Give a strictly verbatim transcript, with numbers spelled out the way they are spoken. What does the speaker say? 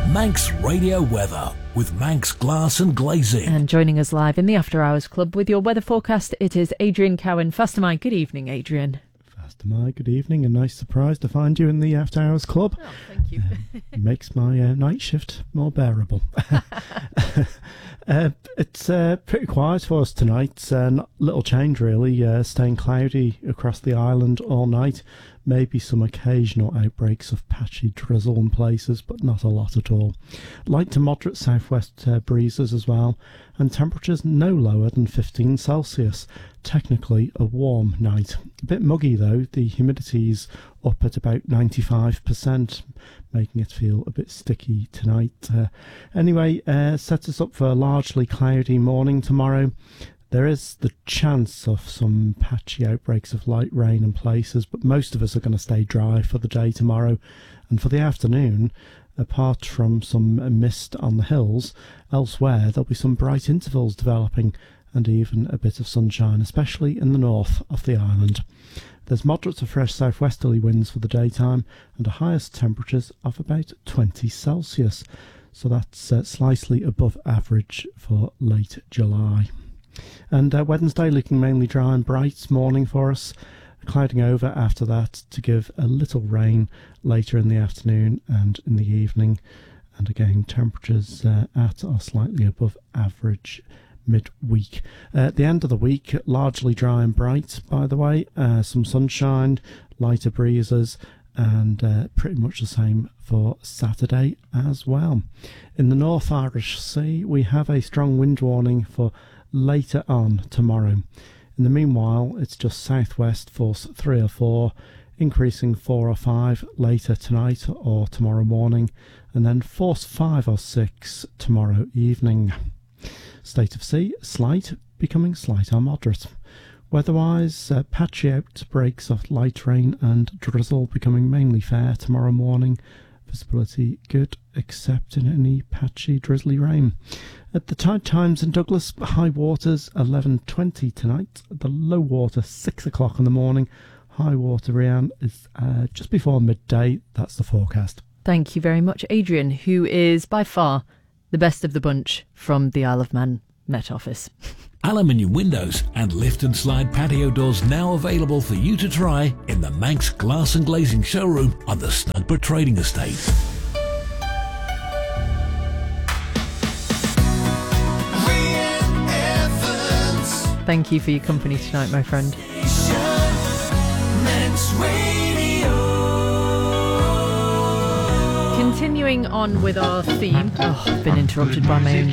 Manx Radio Weather with Manx Glass and Glazing. And joining us live in the After Hours Club with your weather forecast, it is Adrian Cowan. Fastermai, good evening, Adrian. Fastermai, good evening. A nice surprise to find you in the After Hours Club. Oh, thank you. uh, makes my uh, night shift more bearable. uh, it's uh, pretty quiet for us tonight. Uh, not, little change, really. Uh, staying cloudy across the island all night. Maybe some occasional outbreaks of patchy drizzle in places, but not a lot at all. Light to moderate southwest uh, breezes as well, and temperatures no lower than fifteen Celsius. Technically a warm night. A bit muggy though, the humidity's up at about ninety-five percent, making it feel a bit sticky tonight. Uh, anyway, uh, sets us up for a largely cloudy morning tomorrow. There is the chance of some patchy outbreaks of light rain in places, but most of us are going to stay dry for the day tomorrow. And for the afternoon, apart from some mist on the hills, elsewhere there'll be some bright intervals developing and even a bit of sunshine, especially in the north of the island. There's moderate to fresh southwesterly winds for the daytime and a highest temperatures of about twenty Celsius. So that's uh, slightly above average for late July. And uh, Wednesday looking mainly dry and bright morning for us, clouding over after that to give a little rain later in the afternoon and in the evening. And again, temperatures uh, at or slightly above average midweek. Uh, at the end of the week, largely dry and bright, by the way. Uh, some sunshine, lighter breezes, and uh, pretty much the same for Saturday as well. In the North Irish Sea, we have a strong wind warning for later on tomorrow. In the meanwhile, it's just southwest force three or four, increasing four or five later tonight or tomorrow morning, and then force five or six tomorrow evening. State of sea, slight, becoming slight or moderate. Weather-wise, uh, patchy outbreaks of light rain and drizzle becoming mainly fair tomorrow morning. Visibility good, except in any patchy drizzly rain. At the tide times in Douglas, high waters eleven twenty tonight. The low water six o'clock in the morning. High water Rian is uh, just before midday. That's the forecast. Thank you very much, Adrian, who is by far the best of the bunch from the Isle of Man Met Office. Aluminium windows and lift and slide patio doors now available for you to try in the Manx Glass and Glazing showroom on the Snugborough Trading Estate. Thank you for your company tonight, my friend. Continuing on with our theme. Oh, I've been interrupted by my own